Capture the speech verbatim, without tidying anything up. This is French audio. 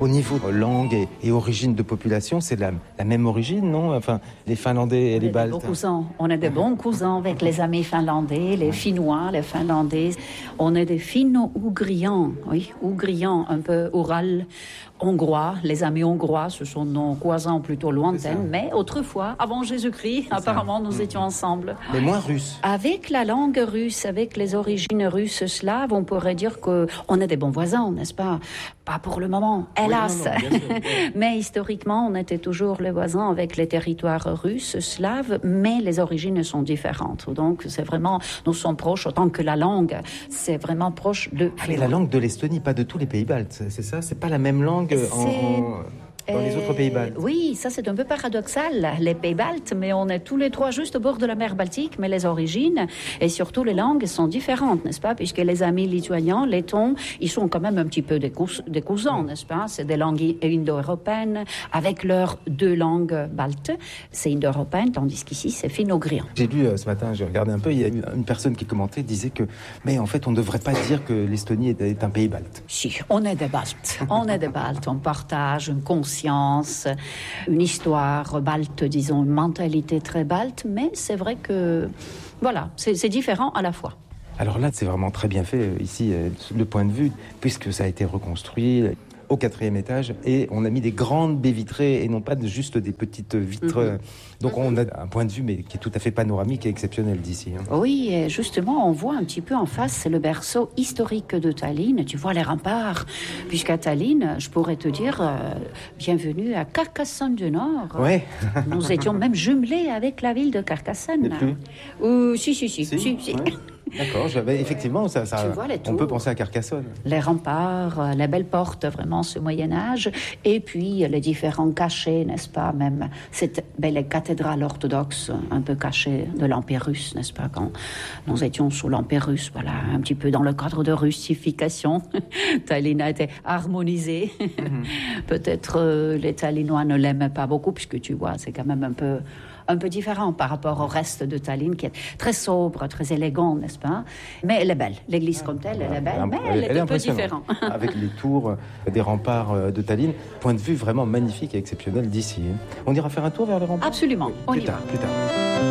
Au niveau de langue et, et origine de population, c'est la, la même origine, non? Enfin, les Finlandais et on les Baltes. Bons cousins. On est des bons cousins avec les amis finlandais, les Finnois, les Finlandais. On est des Finno-Ougriens, oui, Ougriens, un peu oral. Hongrois, les amis hongrois, ce sont nos cousins plutôt lointains, mais autrefois, avant Jésus-Christ, c'est apparemment, ça. Nous étions ensemble. Mais moins russes. Avec la langue russe, avec les origines russes slaves, on pourrait dire qu'on est des bons voisins, n'est-ce pas? Pas pour le moment, hélas. Oui, non, non, bien sûr, oui. Mais historiquement, on était toujours les voisins avec les territoires russes, slaves, mais les origines sont différentes. Donc, c'est vraiment, nous sommes proches, autant que la langue, c'est vraiment proche de... Ah, mais la langue de l'Estonie, pas de tous les pays baltes, c'est ça? C'est pas la même langue en, en, dans les autres pays baltes? Oui, ça c'est un peu paradoxal, les pays baltes, mais on est tous les trois juste au bord de la mer Baltique, mais les origines et surtout les langues sont différentes, n'est-ce pas? Puisque les amis lituaniens, lettons, ils sont quand même un petit peu des, cous- des cousins, n'est-ce pas? C'est des langues indo-européennes avec leurs deux langues baltes. C'est indo-européen, tandis qu'ici c'est finno-ougrian. J'ai lu euh, ce matin, j'ai regardé un peu, il y a une, une personne qui commentait, disait que, mais en fait on ne devrait pas dire que l'Estonie est, est un pays balte. Si, on est des Baltes, on est des Baltes, on partage une conscience, une histoire balte, disons, une mentalité très balte, mais c'est vrai que, voilà, c'est, c'est différent à la fois. Alors là, c'est vraiment très bien fait, ici, le point de vue, puisque ça a été reconstruit au quatrième étage, et on a mis des grandes baies vitrées, et non pas juste des petites vitres. Mmh. Donc on a un point de vue, mais qui est tout à fait panoramique et exceptionnel d'ici. Hein. Oui, et justement, on voit un petit peu en face, c'est le berceau historique de Tallinn. Tu vois les remparts, puisqu'à Tallinn, je pourrais te dire, euh, bienvenue à Carcassonne du Nord. Ouais. Nous étions même jumelés avec la ville de Carcassonne. Euh, si, si, si. si, si, si. Ouais. D'accord, j'avais, effectivement, ça, ça, on peut penser à Carcassonne. Les remparts, les belles portes, vraiment, ce Moyen-Âge, et puis les différents cachets, n'est-ce pas, même cette belle cathédrale orthodoxe, un peu cachée de l'Empire russe, n'est-ce pas, quand nous étions sous l'Empire russe, voilà, un petit peu dans le cadre de russification. Tallinn a été harmonisé. Mm-hmm. Peut-être euh, les Tallinnois ne l'aimaient pas beaucoup, puisque tu vois, c'est quand même un peu... un peu différent par rapport au reste de Tallinn, qui est très sobre, très élégant, n'est-ce pas? Mais elle est belle. L'église comme telle, elle est belle, mais elle, elle est un peu différente. Avec les tours des remparts de Tallinn, point de vue vraiment magnifique et exceptionnel d'ici. On ira faire un tour vers les remparts? Absolument, on plus y tard, va. Plus tard.